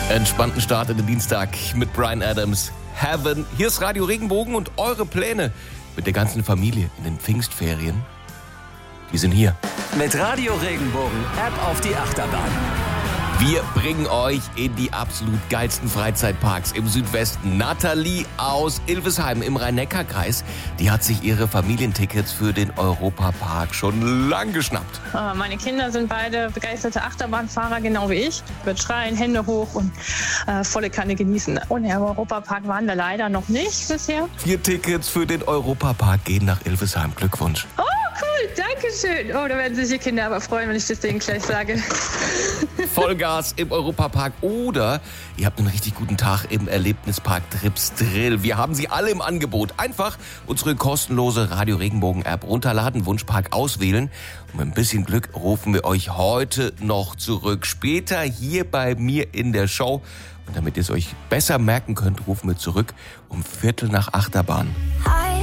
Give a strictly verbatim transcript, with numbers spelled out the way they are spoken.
Entspannten Start in den Dienstag mit Bryan Adams. Heaven. Hier ist Radio Regenbogen und eure Pläne mit der ganzen Familie in den Pfingstferien, die sind hier. Mit Radio Regenbogen App auf die Achterbahn. Wir bringen euch in die absolut geilsten Freizeitparks im Südwesten. Nathalie aus Ilvesheim im Rhein-Neckar-Kreis, die hat sich ihre Familientickets für den Europapark schon lang geschnappt. Meine Kinder sind beide begeisterte Achterbahnfahrer, genau wie ich. Wird schreien, Hände hoch und äh, volle Kanne genießen. Und im Europapark waren wir leider noch nicht bisher. Vier Tickets für den Europapark gehen nach Ilvesheim. Glückwunsch. Oh, cool, danke schön. Oh, da werden sich die Kinder aber freuen, wenn ich das denen gleich sage. Vollgas im Europapark oder ihr habt einen richtig guten Tag im Erlebnispark Trips Drill. Wir haben sie alle im Angebot. Einfach unsere kostenlose Radio Regenbogen App runterladen, Wunschpark auswählen und mit ein bisschen Glück rufen wir euch heute noch zurück. Später hier bei mir in der Show. Und damit ihr es euch besser merken könnt, rufen wir zurück um Viertel nach Achterbahn.